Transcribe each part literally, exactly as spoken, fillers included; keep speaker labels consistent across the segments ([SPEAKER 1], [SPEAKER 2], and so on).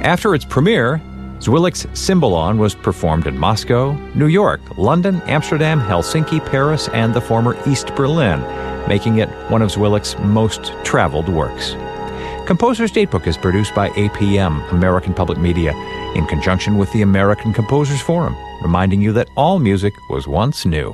[SPEAKER 1] After its premiere, Zwilic's Cymbalon was performed in Moscow, New York, London, Amsterdam, Helsinki, Paris, and the former East Berlin, making it one of Zwilic's most traveled works. Composer's Datebook is produced by A P M, American Public Media, in conjunction with the American Composers Forum, reminding you that all music was once new.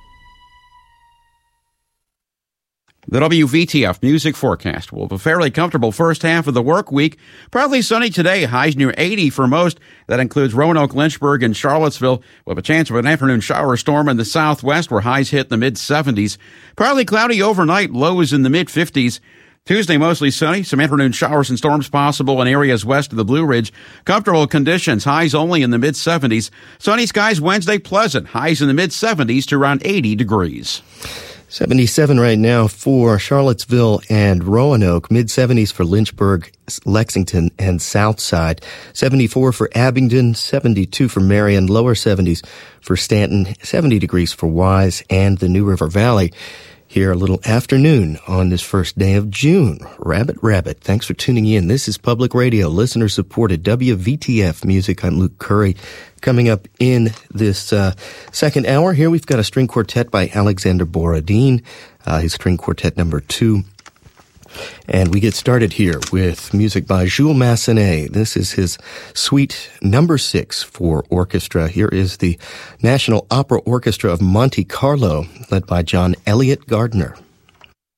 [SPEAKER 2] The W V T F Music Forecast will have a fairly comfortable first half of the work week. Partly sunny today, highs near eighty for most. That includes Roanoke, Lynchburg, and Charlottesville, with a chance of an afternoon shower storm in the southwest where highs hit the mid-seventies. Partly cloudy overnight, lows in the mid-fifties. Tuesday, mostly sunny. Some afternoon showers and storms possible in areas west of the Blue Ridge. Comfortable conditions. Highs only in the mid-seventies. Sunny skies Wednesday, pleasant. Highs in the mid-seventies to around eighty degrees.
[SPEAKER 3] seventy-seven right now for Charlottesville and Roanoke. mid-seventies for Lynchburg, Lexington, and Southside. seventy-four for Abingdon. seventy-two for Marion. Lower seventies for Stanton. seventy degrees for Wise and the New River Valley. Here a little afternoon on this first day of June. Rabbit, rabbit. Thanks for tuning in. This is Public Radio, listener-supported W V T F Music. I'm Luke Curry. Coming up in this uh, second hour, here we've got a string quartet by Alexander Borodin, uh, his string quartet number two. And we get started here with music by Jules Massenet. This is his suite number six for orchestra. Here is the National Opera Orchestra of Monte Carlo, led by John Elliott Gardner.